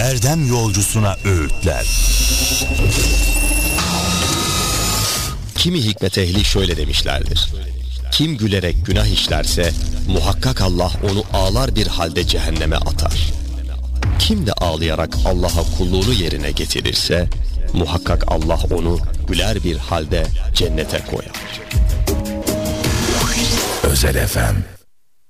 erdem yolcusuna öğütler. Kimi hikmet ehli şöyle demişlerdir: kim gülerek günah işlerse muhakkak Allah onu ağlar bir halde cehenneme atar. Kim de ağlayarak Allah'a kulluğunu yerine getirirse muhakkak Allah onu güler bir halde cennete koyar. Özel FM.